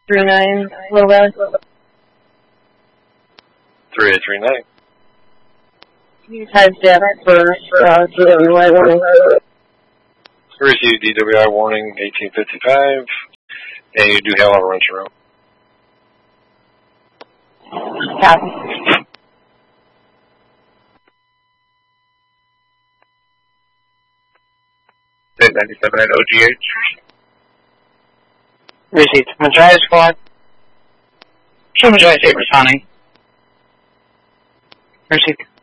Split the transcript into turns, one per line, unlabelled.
39, Little Valley.
3839.
Type death for DWI warning.
Received DWI warning 1855, and you do have a wrench around.
Copy.
State 97 at OGH.
Received. Madrid squad. Show Madrid 8 responding. Received.